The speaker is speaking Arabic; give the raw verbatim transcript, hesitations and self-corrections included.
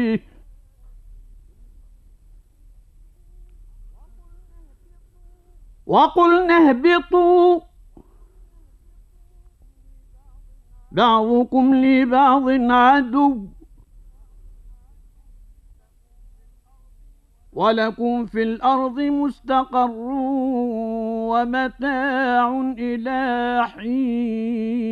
وقلنا اهبطوا بعضكم لبعض عدو ولكم في الأرض مستقر ومتاع إلى حين.